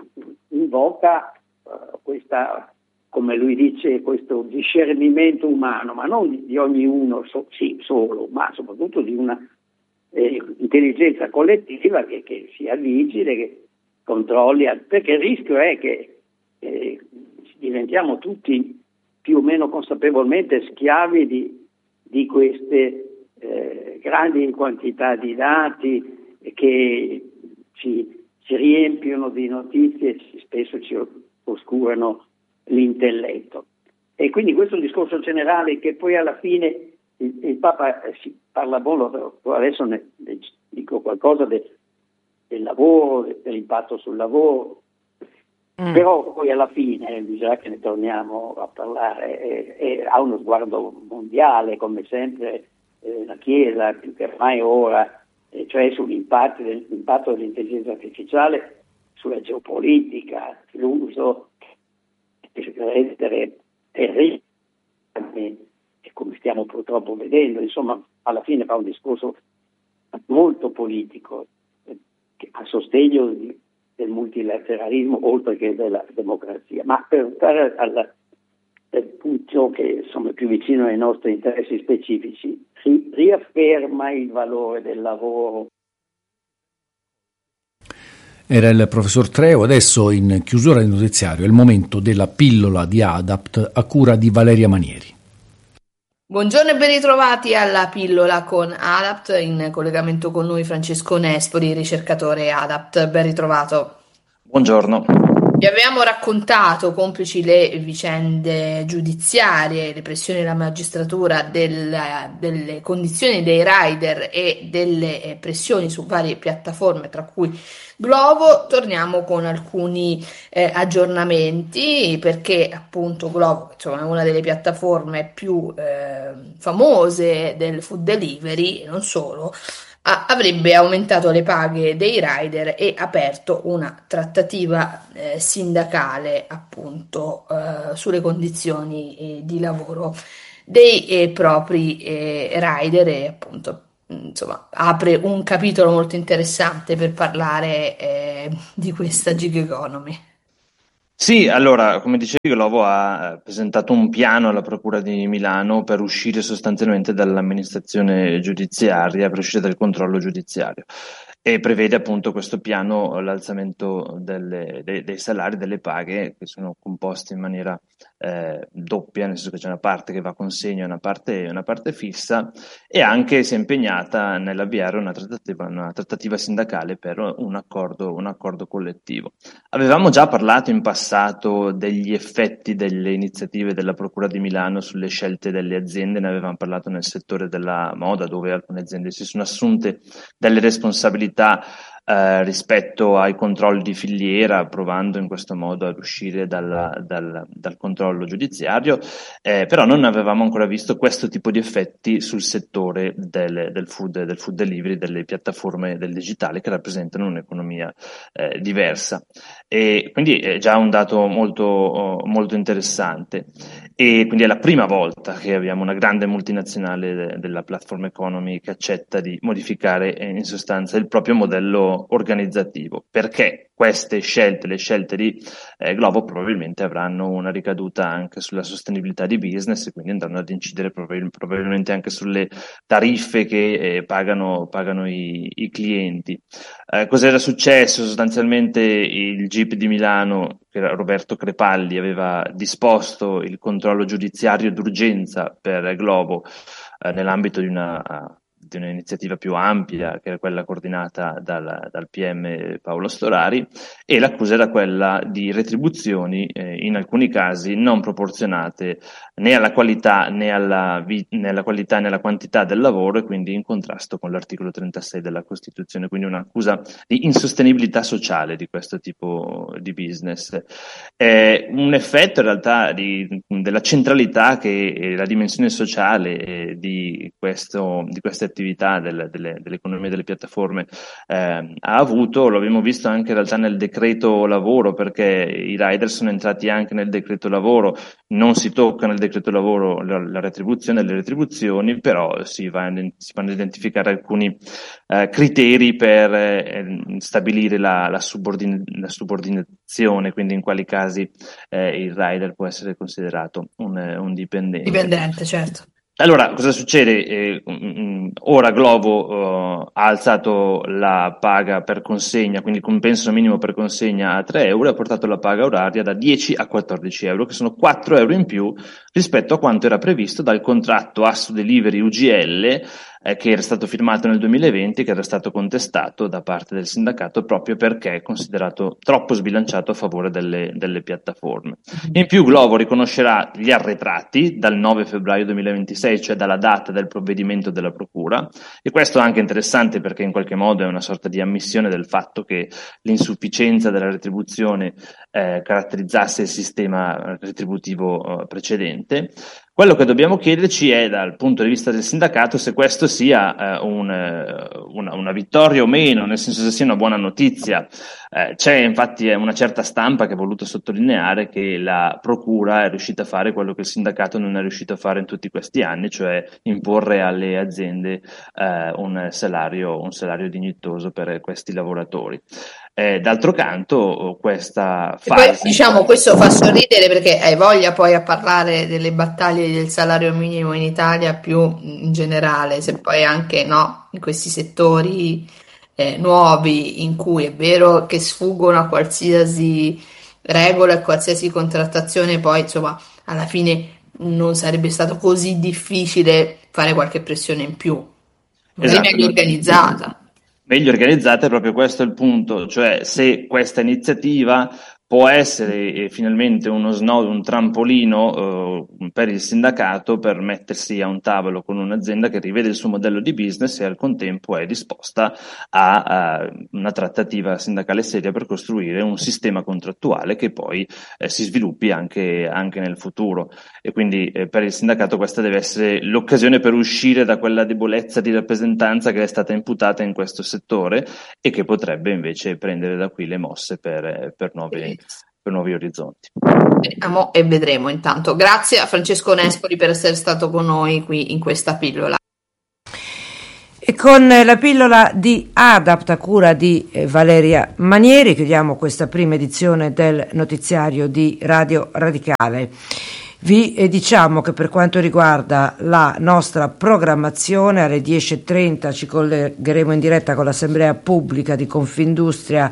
invoca uh, questa, come lui dice, questo discernimento umano, ma non di, di ognuno so, sì, solo, ma soprattutto di una Eh, intelligenza collettiva che, che sia vigile, che controlli, perché il rischio è che eh, diventiamo tutti più o meno consapevolmente schiavi di, di queste eh, grandi quantità di dati che ci, ci riempiono di notizie e spesso ci oscurano l'intelletto. E quindi questo è un discorso generale che poi alla fine il, il Papa eh, si parla molto, adesso ne, ne dico qualcosa de, del lavoro, dell'impatto sul lavoro, mm. però poi alla fine bisogna che ne torniamo a parlare, e, e ha uno sguardo mondiale come sempre eh, la Chiesa più che mai ora, eh, cioè sull'impatto del, l'impatto dell'intelligenza artificiale sulla geopolitica, l'uso per rendere terribile, come stiamo purtroppo vedendo, insomma alla fine fa un discorso molto politico eh, a sostegno di, del multilateralismo oltre che della democrazia. Ma per stare al, al punto che insomma è più vicino ai nostri interessi specifici, si riafferma il valore del lavoro. Era il professor Treu. Adesso in chiusura del notiziario è il momento della pillola di Adapt a cura di Valeria Manieri. Buongiorno e ben ritrovati alla pillola con Adapt, in collegamento con noi Francesco Nespoli, ricercatore Adapt. Ben ritrovato. Buongiorno. Vi avevamo raccontato, complici le vicende giudiziarie, le pressioni della magistratura, del, delle condizioni dei rider e delle pressioni su varie piattaforme, tra cui Glovo. Torniamo con alcuni eh, aggiornamenti, perché appunto Glovo, insomma, è una delle piattaforme più eh, famose del food delivery, e non solo, avrebbe aumentato le paghe dei rider e aperto una trattativa eh, sindacale appunto eh, sulle condizioni eh, di lavoro dei eh, propri eh, rider, e appunto insomma apre un capitolo molto interessante per parlare eh, di questa gig economy. Sì, allora, come dicevi, Glovo ha presentato un piano alla Procura di Milano per uscire sostanzialmente dall'amministrazione giudiziaria, per uscire dal controllo giudiziario, e prevede appunto questo piano l'alzamento delle, dei, dei salari, delle paghe, che sono composti in maniera eh, doppia, nel senso che c'è una parte che va a consegno e una parte, una parte fissa, e anche si è impegnata nell'avviare una trattativa, una trattativa sindacale per un accordo, un accordo collettivo. Avevamo già parlato in passato degli effetti delle iniziative della Procura di Milano sulle scelte delle aziende, ne avevamo parlato nel settore della moda, dove alcune aziende si sono assunte delle responsabilità eh, rispetto ai controlli di filiera, provando in questo modo ad uscire dalla, dal, dal controllo giudiziario, eh, però non avevamo ancora visto questo tipo di effetti sul settore del, del, food, del food delivery, delle piattaforme del digitale, che rappresentano un'economia eh, diversa. E quindi è già un dato molto, molto interessante, e quindi è la prima volta che abbiamo una grande multinazionale de, della platform economy che accetta di modificare eh, in sostanza il proprio modello organizzativo, perché queste scelte, le scelte di eh, Glovo, probabilmente avranno una ricaduta anche sulla sostenibilità di business, e quindi andranno ad incidere probabil- probabilmente anche sulle tariffe che eh, pagano, pagano i, i clienti. Eh, cos'era successo? Sostanzialmente il G I P di Milano, che era Roberto Crepalli, aveva disposto il controllo giudiziario d'urgenza per Glovo eh, nell'ambito di una di un'iniziativa più ampia, che era quella coordinata dal, dal P M Paolo Storari, e l'accusa era quella di retribuzioni eh, in alcuni casi non proporzionate né alla qualità né alla, vi- né alla qualità né alla quantità del lavoro, e quindi in contrasto con l'articolo trentasei della Costituzione, quindi un'accusa di insostenibilità sociale di questo tipo di business. È un effetto in realtà di, della centralità che la dimensione sociale eh, di questo di queste attività del, delle, dell'economia delle piattaforme eh, ha avuto. Lo abbiamo visto anche in realtà nel decreto lavoro, perché i rider sono entrati anche nel decreto lavoro. Non si tocca nel decreto lavoro la, la retribuzione e le retribuzioni, però si, va, si vanno ad identificare alcuni eh, criteri per eh, stabilire la, la, subordin- la subordinazione, quindi in quali casi eh, il rider può essere considerato un, un dipendente. Dipendente, certo. Allora, cosa succede? Eh, mh, ora Glovo uh, ha alzato la paga per consegna, quindi il compenso minimo per consegna a tre euro, e ha portato la paga oraria da dieci a quattordici euro, che sono quattro euro in più rispetto a quanto era previsto dal contratto Asso Delivery U G L, eh, che era stato firmato nel duemilaventi, che era stato contestato da parte del sindacato proprio perché è considerato troppo sbilanciato a favore delle, delle piattaforme. In più Glovo riconoscerà gli arretrati dal nove febbraio duemilaventisei, cioè dalla data del provvedimento della Procura, e questo è anche interessante perché in qualche modo è una sorta di ammissione del fatto che l'insufficienza della retribuzione eh, caratterizzasse il sistema retributivo eh, precedente. Quello che dobbiamo chiederci è, dal punto di vista del sindacato, se questo sia eh, un, una, una vittoria o meno, nel senso se sia una buona notizia. Eh, c'è infatti una certa stampa che ha voluto sottolineare che la Procura è riuscita a fare quello che il sindacato non è riuscito a fare in tutti questi anni, cioè imporre alle aziende eh, un salario, un salario dignitoso per questi lavoratori. Eh, d'altro canto, questa fase... Poi, diciamo, questo fa sorridere perché hai voglia poi a parlare delle battaglie del salario minimo in Italia più in generale, se poi anche no, in questi settori eh, nuovi in cui è vero che sfuggono a qualsiasi regola e qualsiasi contrattazione, poi insomma alla fine non sarebbe stato così difficile fare qualche pressione in più, Esatto. meglio organizzata. Meglio organizzata, è proprio questo il punto, cioè se questa iniziativa può essere eh, finalmente uno snodo, un trampolino eh, per il sindacato per mettersi a un tavolo con un'azienda che rivede il suo modello di business e al contempo è disposta a, a una trattativa sindacale seria per costruire un sistema contrattuale che poi eh, si sviluppi anche, anche nel futuro. E quindi eh, per il sindacato questa deve essere l'occasione per uscire da quella debolezza di rappresentanza che è stata imputata in questo settore e che potrebbe invece prendere da qui le mosse per, per nuove per nuovi orizzonti. Vediamo e vedremo intanto. Grazie a Francesco Nespoli per essere stato con noi qui in questa pillola. E con la pillola di Adapt a cura di Valeria Manieri chiudiamo questa prima edizione del notiziario di Radio Radicale. Vi eh, diciamo che per quanto riguarda la nostra programmazione alle dieci e trenta ci collegheremo in diretta con l'Assemblea Pubblica di Confindustria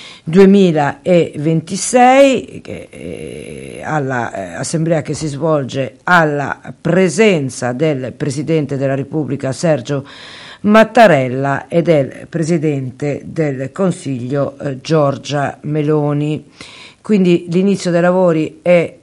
duemilaventisei, che, eh, alla eh, assemblea che si svolge alla presenza del Presidente della Repubblica Sergio Mattarella e del Presidente del Consiglio eh, Giorgia Meloni. Quindi l'inizio dei lavori è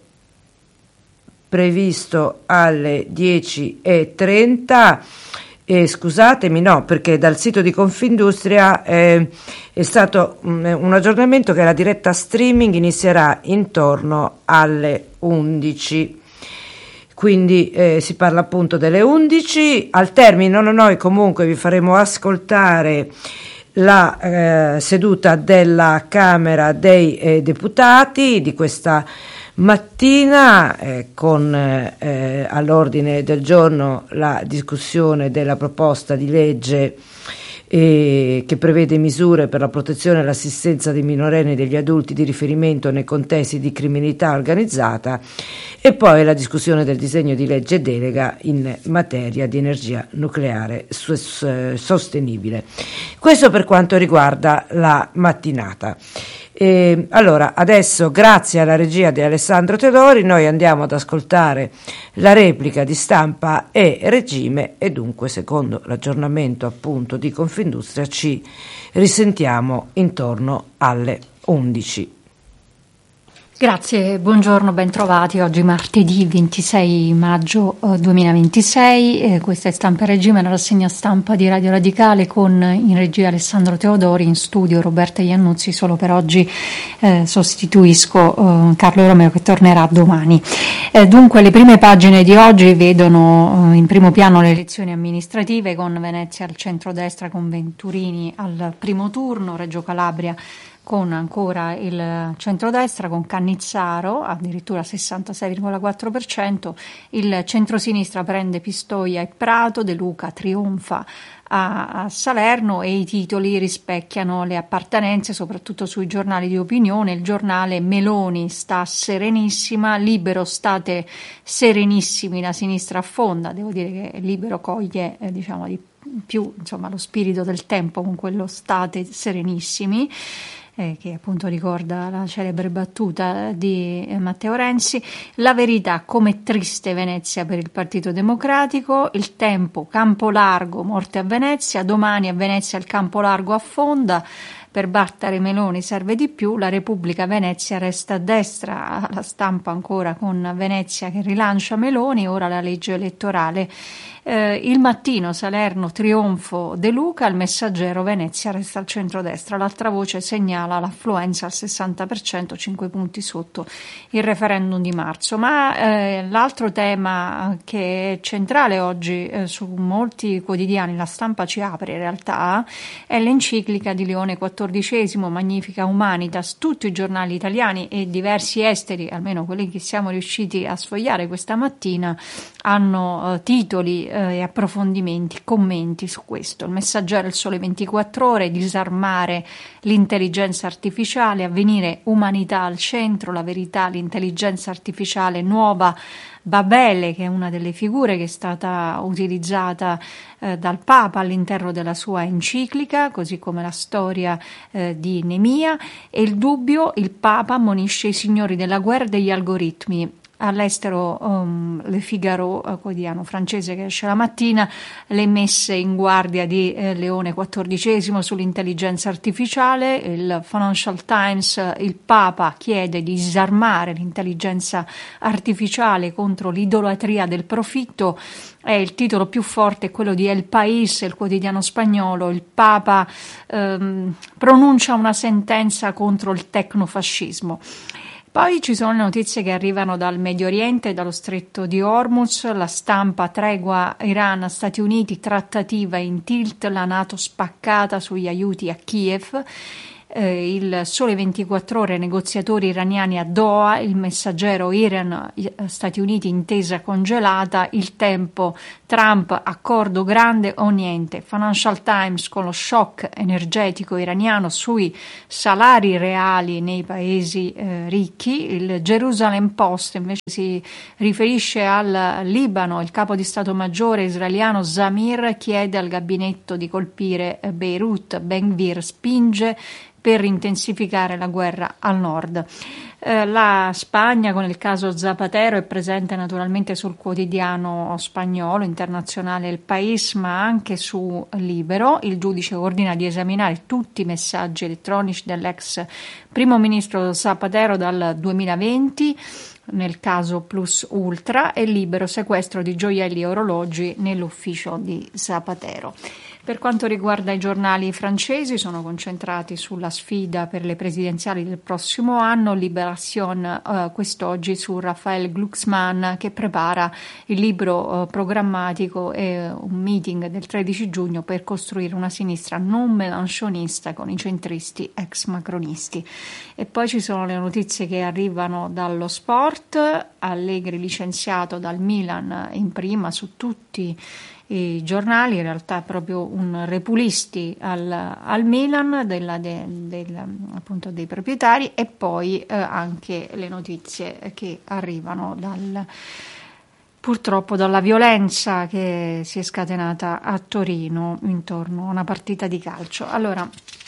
previsto alle dieci e trenta. Eh, scusatemi, no, perché dal sito di Confindustria eh, è stato um, un aggiornamento che la diretta streaming inizierà intorno alle undici. Quindi eh, si parla appunto delle undici. Al termine noi comunque vi faremo ascoltare la eh, seduta della Camera dei eh, Deputati di questa mattina eh, con eh, all'ordine del giorno la discussione della proposta di legge eh, che prevede misure per la protezione e l'assistenza dei minorenni e degli adulti di riferimento nei contesti di criminalità organizzata e poi la discussione del disegno di legge delega in materia di energia nucleare sostenibile. Questo per quanto riguarda la mattinata. E allora adesso, grazie alla regia di Alessandro Teodori, noi andiamo ad ascoltare la replica di Stampa e Regime e dunque, secondo l'aggiornamento appunto di Confindustria, ci risentiamo intorno alle undici. Grazie, buongiorno, ben trovati. Oggi martedì ventisei maggio eh, duemilaventisei, eh, questa è Stampa e Regime, la rassegna stampa di Radio Radicale con in regia Alessandro Teodori, in studio Roberta Iannuzzi. Solo per oggi eh, sostituisco eh, Carlo Romeo che tornerà domani. Eh, dunque le prime pagine di oggi vedono eh, in primo piano le elezioni amministrative con Venezia al centrodestra con Venturini al primo turno, Reggio Calabria con ancora il centrodestra, con Cannizzaro addirittura sessantasei virgola quattro per cento, il centrosinistra prende Pistoia e Prato, De Luca trionfa a, a Salerno e i titoli rispecchiano le appartenenze soprattutto sui giornali di opinione. Il giornale Meloni sta serenissima, Libero state serenissimi, la sinistra affonda. Devo dire che Libero coglie eh, diciamo di più insomma lo spirito del tempo con quello state serenissimi, Eh, che appunto ricorda la celebre battuta di eh, Matteo Renzi. La Verità, come triste Venezia per il Partito Democratico. Il Tempo, campo largo, morte a Venezia. Domani a Venezia il campo largo affonda. Per battere Meloni serve di più. La Repubblica, Venezia resta a destra. La Stampa ancora con Venezia che rilancia Meloni. Ora la legge elettorale. Eh, il Mattino, Salerno trionfo De Luca. Il Messaggero, Venezia resta al centrodestra. L'altra voce segnala l'affluenza al sessanta per cento, cinque punti sotto il referendum di marzo. Ma eh, l'altro tema che è centrale oggi eh, su molti quotidiani, La Stampa ci apre in realtà, è l'enciclica di Leone quattordicesimo, Magnifica Humanitas. Tutti i giornali italiani e diversi esteri, almeno quelli che siamo riusciti a sfogliare questa mattina, hanno eh, titoli eh, e approfondimenti, commenti su questo. Il Messaggero, Il Sole ventiquattro Ore, disarmare l'intelligenza artificiale, Avvenire, umanità al centro, La Verità, l'intelligenza artificiale nuova Babele, che è una delle figure che è stata utilizzata eh, dal Papa all'interno della sua enciclica, così come la storia eh, di Nemia. E Il Dubbio, il Papa ammonisce i signori della guerra e degli algoritmi. all'estero um, Le Figaro, eh, quotidiano francese che esce la mattina, le messe in guardia di eh, Leone quattordicesimo sull'intelligenza artificiale. Il Financial Times, eh, il Papa chiede di disarmare l'intelligenza artificiale contro l'idolatria del profitto. È il titolo più forte, quello di El País, il quotidiano spagnolo. Il Papa ehm, pronuncia una sentenza contro il tecnofascismo. Poi ci sono le notizie che arrivano dal Medio Oriente e dallo Stretto di Hormuz. La Stampa, tregua Iran, Stati Uniti, trattativa in tilt, la NATO spaccata sugli aiuti a Kiev. Eh, il Sole ventiquattro Ore, negoziatori iraniani a Doha. Il Messaggero, Iran, Stati Uniti, intesa congelata. Il Tempo, Trump, accordo grande o niente. Financial Times, con lo shock energetico iraniano sui salari reali nei paesi eh, ricchi. Il Jerusalem Post invece si riferisce al Libano. Il capo di Stato Maggiore israeliano Zamir chiede al gabinetto di colpire Beirut. Ben Gvir spinge per intensificare la guerra al nord. Eh, la Spagna, con il caso Zapatero, è presente naturalmente sul quotidiano spagnolo internazionale El País, ma anche su Libero. Il giudice ordina di esaminare tutti i messaggi elettronici dell'ex primo ministro Zapatero dal duemilaventi, nel caso Plus Ultra, e Libero, sequestro di gioielli e orologi nell'ufficio di Zapatero. Per quanto riguarda i giornali francesi, sono concentrati sulla sfida per le presidenziali del prossimo anno. Libération eh, quest'oggi su Raphael Glucksmann, che prepara il libro eh, programmatico e un meeting del tredici giugno per costruire una sinistra non melanchonista con i centristi ex macronisti. E poi ci sono le notizie che arrivano dallo sport. Allegri licenziato dal Milan in prima su tutti i giornali, in realtà è proprio un repulisti al, al Milan della, de, del, appunto dei proprietari. E poi eh, anche le notizie che arrivano dal, purtroppo dalla violenza che si è scatenata a Torino intorno a una partita di calcio. Allora,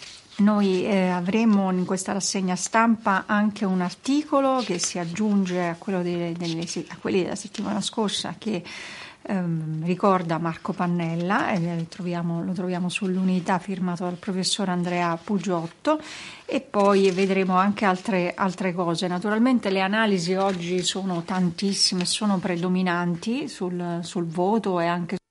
noi eh, avremo in questa rassegna stampa anche un articolo che si aggiunge a, quello delle, delle, a quelli della settimana scorsa, che ehm, ricorda Marco Pannella, e lo troviamo, lo troviamo sull'Unità, firmato dal professor Andrea Pugiotto. E poi vedremo anche altre, altre cose. Naturalmente le analisi oggi sono tantissime, sono predominanti sul, sul voto e anche